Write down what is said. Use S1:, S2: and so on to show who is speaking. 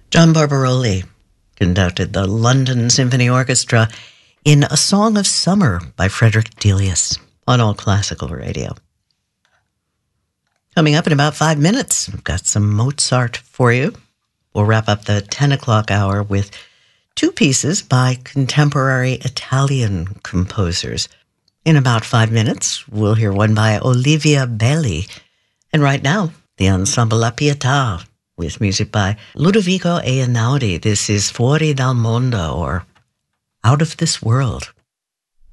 S1: John Barbaroli conducted the London Symphony Orchestra in A Song of Summer by Frederick Delius on All Classical Radio. Coming up in about 5 minutes, I've got some Mozart for you. We'll wrap up the 10 o'clock hour with 2 pieces by contemporary Italian composers. In about 5 minutes, we'll hear one by Olivia Belli. And right now, the Ensemble La Pietà with music by Ludovico Einaudi. This is Fuori dal Mondo, or Out of This World.